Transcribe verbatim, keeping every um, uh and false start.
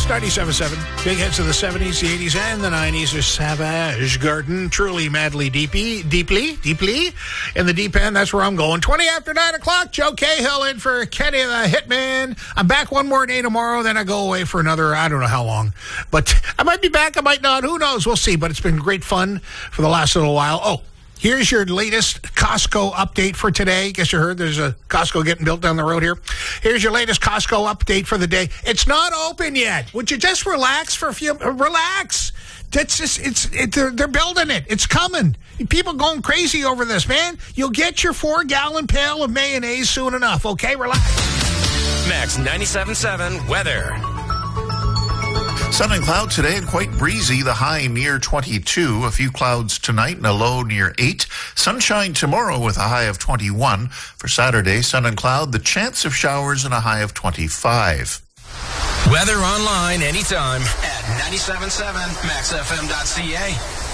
ninety-seven point seven. Big hits of the seventies, the eighties, and the nineties are Savage Garden. Truly, madly, deeply, deeply, deeply in the deep end. That's where I'm going. twenty after nine o'clock. Joe Cahill in for Kenny the Hitman. I'm back one more day tomorrow. Then I go away for another, I don't know how long. But I might be back. I might not. Who knows? We'll see. But it's been great fun for the last little while. Oh, here's your latest Costco update for today. Guess you heard there's a Costco getting built down the road here. Here's your latest Costco update for the day. It's not open yet. Would you just relax for a few? Relax. That's just, it's, it, they're, they're building it. It's coming. People going crazy over this, man. You'll get your four-gallon pail of mayonnaise soon enough, okay? Relax. Max ninety-seven point seven weather. Sun and cloud today and quite breezy. The high near twenty-two. A few clouds tonight and a low near eight. Sunshine tomorrow with a high of twenty-one. For Saturday, sun and cloud, the chance of showers and a high of twenty-five. Weather online anytime at ninety-seven point seven max f m dot c a.